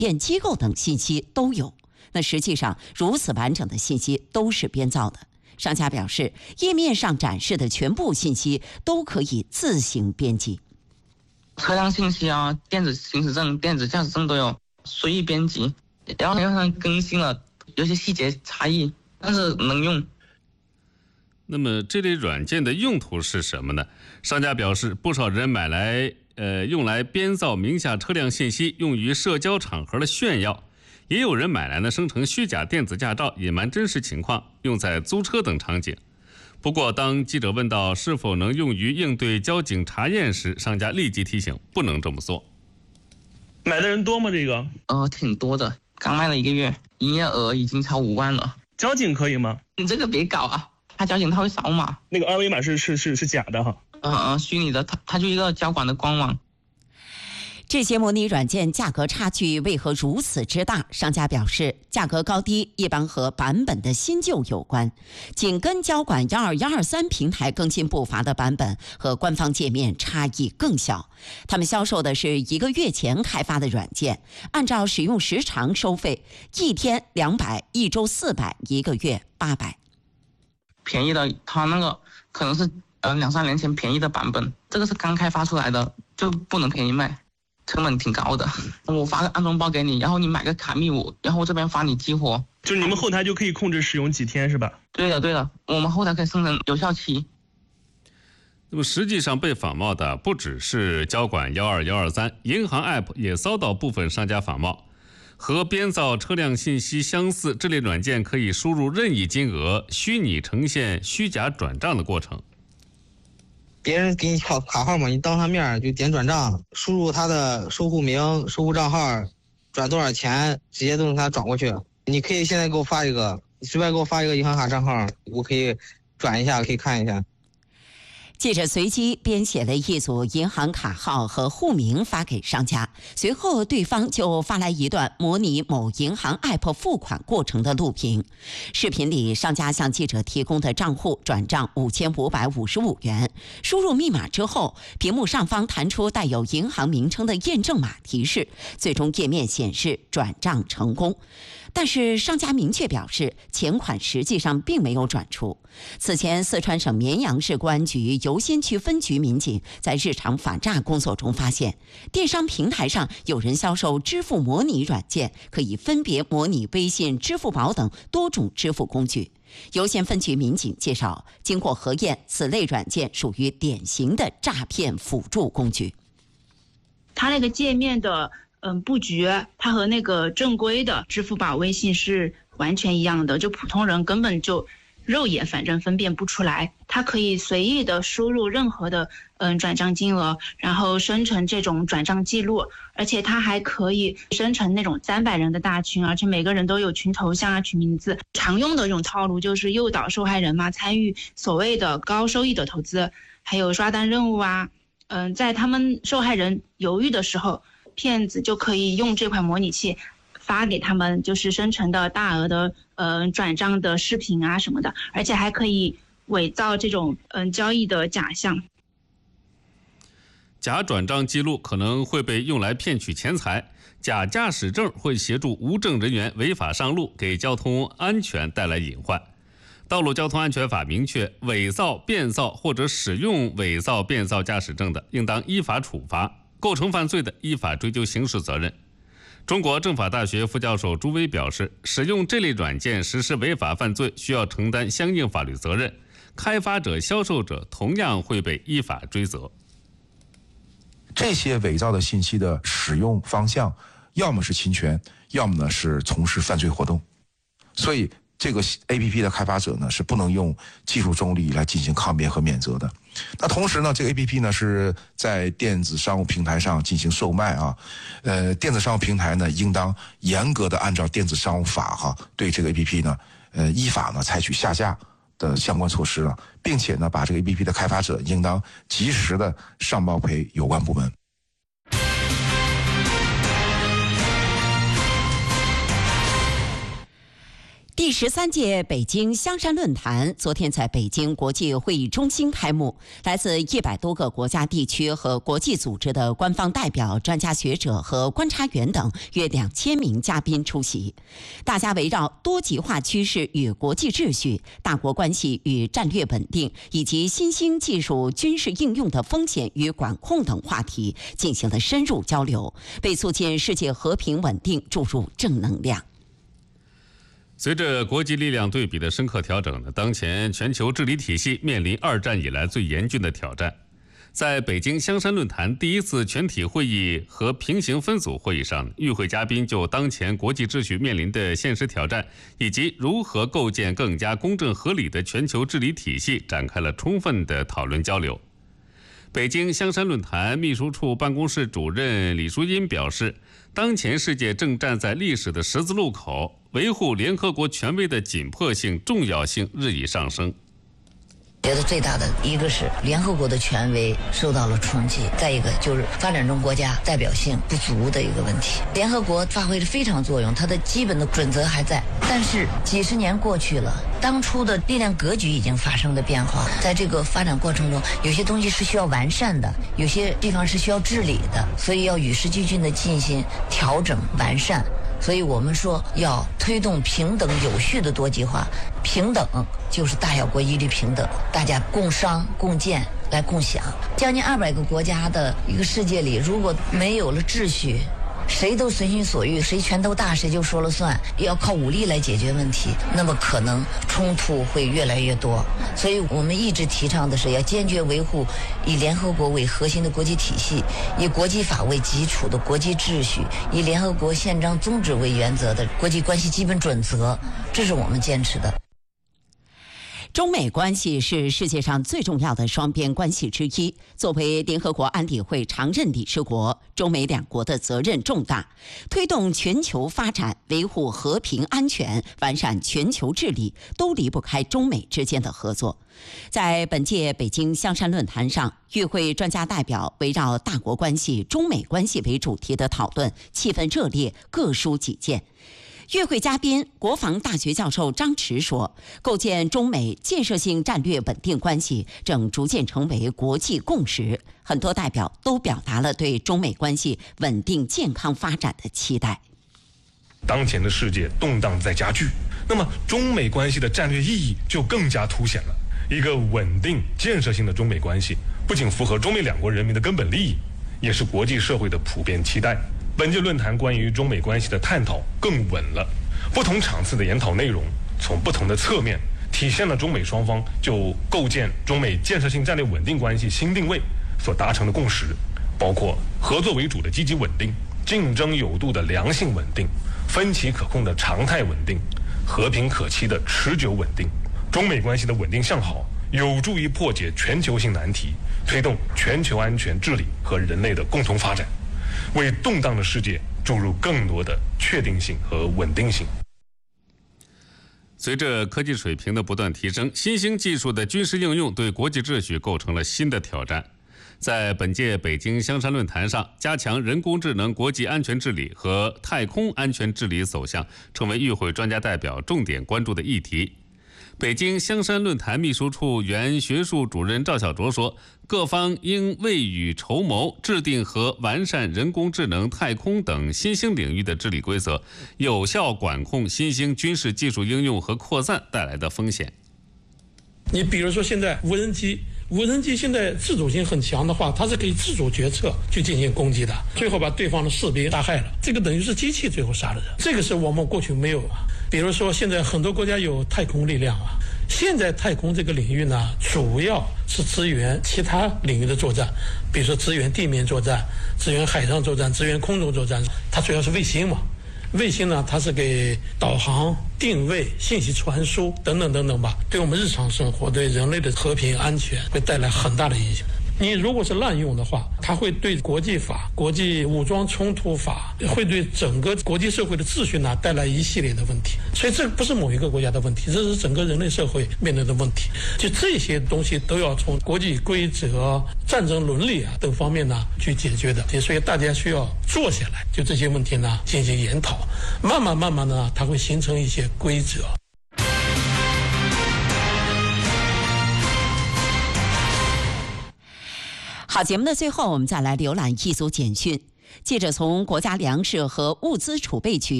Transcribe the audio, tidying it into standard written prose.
验机构等信息都有。那实际上，如此完整的信息都是编造的。商家表示，页面上展示的全部信息都可以自行编辑。 车辆信息啊、电子行驶证、电子驾驶证都有，随意编辑。然后上更新了，有些细节差异，但是能用。 那么这类软件的用途是什么呢？商家表示，不少人买来用来编造名下车辆信息，用于社交场合的炫耀。也有人买来生成虚假电子驾照，隐瞒真实情况，用在租车等场景。不过，当记者问到是否能用于应对交警查验时，商家立即提醒不能这么做。 买的人多吗？这个？ 挺多的，刚卖了1个月，营业额已经超5万了。 交警可以吗？ 你这个别搞啊，他交警他会扫码， 那个二维码是假的哈。 虚拟的，它就一个交管的官网。 这些模拟软件价格差距为何如此之大？商家表示，价格高低一般和版本的新旧有关。紧跟交管12123平台更新步伐的版本和官方界面差异更小。他们销售的是1个月前开发的软件，按照使用时长收费，1天200，一周400，一个月800。 便宜的，它那个可能是2-3年前便宜的版本，这个是刚开发出来的，就不能便宜卖。成本挺高的，我发个安装包给你，然后你买个卡密码，然后我这边发你激活。 就是你们后台就可以控制使用几天是吧？ 对的，我们后台可以生成有效期。 那么实际上被仿冒的不只是交管12123，银行 App 也遭到部分商家仿冒。和编造车辆信息相似，这类软件可以输入任意金额，虚拟呈现虚假转账的过程。 别人给你卡号嘛，你当他面就点转账，输入他的收户名、收户账号，转多少钱，直接都能给他转过去。你可以现在给我发一个，你随便给我发一个银行卡账号，我可以转一下，可以看一下。 记者随机编写了一组银行卡号和户名发给商家，随后对方就发来一段模拟某银行 App 付款过程的录屏。视频里，商家向记者提供的账户转账5555元，输入密码之后，屏幕上方弹出带有银行名称的验证码提示，最终页面显示转账成功。但是商家明确表示，钱款实际上并没有转出。此前，四川省绵阳市公安局游仙区分局民警在日常反诈工作中发现，电商平台上有人销售支付模拟软件，可以分别模拟微信、支付宝等多种支付工具。游仙分局民警介绍，经过核验，此类软件属于典型的诈骗辅助工具。 它那个界面的布局，它和那个正规的支付宝、微信是完全一样的，就普通人根本就肉眼反正分辨不出来。它可以随意的输入任何的转账金额，然后生成这种转账记录，而且它还可以生成那种300人的大群，而且每个人都有群头像啊、群名字。常用的这种套路就是诱导受害人嘛参与所谓的高收益的投资，还有刷单任务啊。在他们受害人犹豫的时候，骗子就可以用这款模拟器发给他们就是生成的大额的转账的视频啊什么的，而且还可以伪造这种交易的假象。 假转账记录可能会被用来骗取钱财，假驾驶证会协助无证人员违法上路，给交通安全带来隐患。道路交通安全法明确，伪造、变造或者使用伪造、变造驾驶证的，应当依法处罚。构成犯罪的，依法追究刑事责任。中国政法大学副教授朱威表示，使用这类软件实施违法犯罪，需要承担相应法律责任，开发者、销售者同样会被依法追责。 这些伪造的信息的使用方向，要么是侵权，要么呢是从事犯罪活动。所以这个 APP 的开发者呢是不能用技术中立来进行抗辩和免责的。那同时呢，这个 APP 呢是在电子商务平台上进行售卖啊，电子商务平台呢应当严格的按照电子商务法对这个 APP 呢依法呢采取下架的相关措施了，并且呢把这个 APP 的开发者应当及时的上报赔有关部门。 第13届北京香山论坛昨天在北京国际会议中心开幕，来自100多个国家地区和国际组织的官方代表、专家学者和观察员等约2000名嘉宾出席。大家围绕多极化趋势与国际秩序、大国关系与战略稳定以及新兴技术军事应用的风险与管控等话题进行了深入交流，为促进世界和平稳定注入正能量。 随着国际力量对比的深刻调整呢，当前全球治理体系面临2战以来最严峻的挑战。在北京香山论坛第1次全体会议和平行分组会议上，与会嘉宾就当前国际秩序面临的现实挑战以及如何构建更加公正合理的全球治理体系展开了充分的讨论交流。北京香山论坛秘书处办公室主任李淑英表示，当前世界正站在历史的十字路口，维护联合国权威的紧迫性、重要性日益上升。 觉得最大的一个是联合国的权威受到了冲击，再一个就是发展中国家代表性不足的一个问题。联合国发挥着非常作用，它的基本的准则还在，但是几十年过去了，当初的力量格局已经发生了变化。在这个发展过程中，有些东西是需要完善的，有些地方是需要治理的，所以要与时俱进的进行调整完善。所以我们说要推动平等有序的多极化，平等就是大小国一律平等，大家共商共建来共享。将近200个国家的一个世界里，如果没有了秩序，谁都随心所欲，谁拳头大谁就说了算，要靠武力来解决问题，那么可能冲突会越来越多。所以我们一直提倡的是要坚决维护以联合国为核心的国际体系，以国际法为基础的国际秩序，以联合国宪章宗旨为原则的国际关系基本准则，这是我们坚持的。 中美关系是世界上最重要的双边关系之一。作为联合国安理会常任理事国，中美两国的责任重大，推动全球发展、维护和平安全、完善全球治理，都离不开中美之间的合作。在本届北京香山论坛上，与会专家代表围绕大国关系、中美关系为主题的讨论，气氛热烈，各抒己见。与会嘉宾国防大学教授张弛说，构建中美建设性战略稳定关系正逐渐成为国际共识，很多代表都表达了对中美关系稳定健康发展的期待。 当前的世界动荡在加剧，那么中美关系的战略意义就更加凸显了。一个稳定建设性的中美关系不仅符合中美两国人民的根本利益，也是国际社会的普遍期待。本届论坛关于中美关系的探讨更稳了，不同场次的研讨内容从不同的侧面体现了中美双方就构建中美建设性战略稳定关系新定位所达成的共识，包括合作为主的积极稳定、竞争有度的良性稳定、分歧可控的常态稳定、和平可期的持久稳定。中美关系的稳定向好有助于破解全球性难题，推动全球安全治理和人类的共同发展，为动荡的世界注入更多的确定性和稳定性。 随着科技水平的不断提升，新兴技术的军事应用对国际秩序构成了新的挑战。在本届北京香山论坛上，加强人工智能国际安全治理和太空安全治理走向成为与会专家代表重点关注的议题。北京香山论坛秘书处原学术主任赵小卓说，各方应未雨绸缪，制定和完善人工智能、太空等新兴领域的治理规则，有效管控新兴军事技术应用和扩散带来的风险。 你比如说现在无人机现在自主性很强的话，它是可以自主决策去进行攻击的，最后把对方的士兵杀害了，这个等于是机器最后杀了人，这个是我们过去没有啊。比如说现在很多国家有太空力量啊，现在太空这个领域呢，主要是支援其他领域的作战，比如说支援地面作战、支援海上作战、支援空中作战，它主要是卫星嘛。卫星呢，它是给导航、定位、信息传输等等等等吧，对我们日常生活、对人类的和平安全会带来很大的影响。你如果是滥用的话，它会对国际法、国际武装冲突法，会对整个国际社会的秩序呢带来一系列的问题。所以这不是某一个国家的问题，这是整个人类社会面对的问题。就这些东西都要从国际规则、战争伦理啊等方面呢去解决的。所以大家需要坐下来，就这些问题呢进行研讨，慢慢呢，它会形成一些规则。 好，节目的最后，我们再来浏览一组简讯。记者从国家粮食和物资储备局